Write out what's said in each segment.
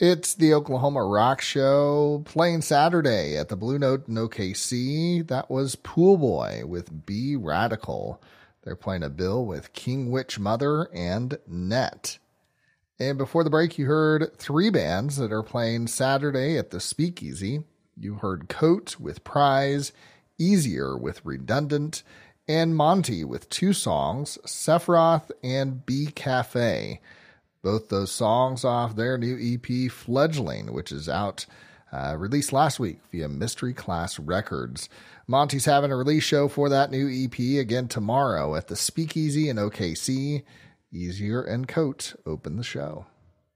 It's the Oklahoma Rock Show playing Saturday at the Blue Note in OKC. That was Pool Boy with Be Radical. They're playing a bill with King Witch Mother and Net. And before the break, you heard three bands that are playing Saturday at the Speakeasy. You heard Coat with Prize, Easier with Redundant, and Monty with two songs, Sephiroth and B Cafe. Both those songs off their new EP, Fledgling, which is out, released last week via Mystery Class Records. Monty's having a release show for that new EP again tomorrow at the Speakeasy in OKC. Easier and Coat open the show.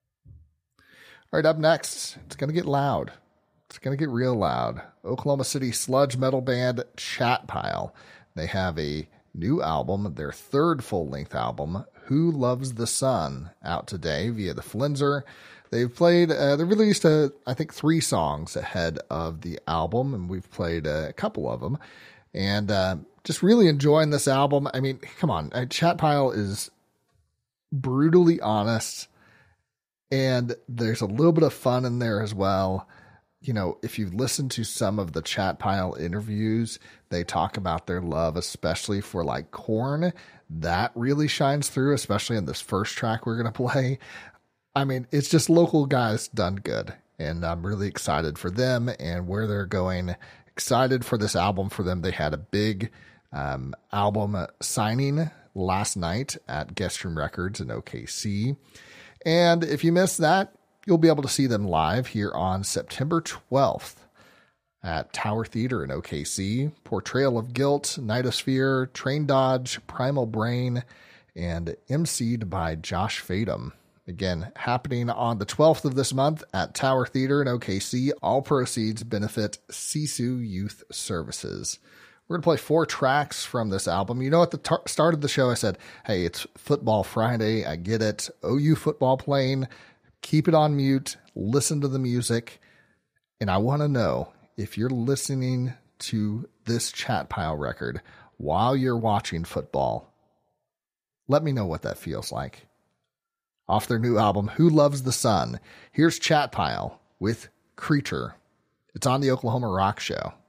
All right, up next, it's going to get loud. It's going to get real loud. Oklahoma City sludge metal band Chat Pile. They have a new album, their third full-length album, Who Loves the Sun, out today via the Flenser. They've played, they released, I think, 3 songs ahead of the album, and we've played a couple of them. And just really enjoying this album. I mean, come on, Chat Pile is brutally honest, and there's a little bit of fun in there as well. You know, if you've listened to some of the Chat Pile interviews, they talk about their love, especially for like Korn. That really shines through, especially in this first track we're going to play. I mean, it's just local guys done good, and I'm really excited for them and where they're going. Excited for this album for them. They had a big album signing last night at Guest Room Records in OKC. And if you missed that, you'll be able to see them live here on September 12th at Tower Theater in OKC. Portrayal of Guilt, Nightosphere, Train Dodge, Primal Brain, and emceed by Josh Fadum. Again, happening on the 12th of this month at Tower Theater in OKC. All proceeds benefit Sisu Youth Services. We're going to play 4 tracks from this album. You know, at the start of the show, I said, hey, it's Football Friday. I get it. OU football playing. Keep it on mute, listen to the music, and I want to know if you're listening to this Chat Pile record while you're watching football. Let me know what that feels like. Off their new album, Who Loves the Sun, here's Chat Pile with Creature. It's on the Oklahoma Rock Show.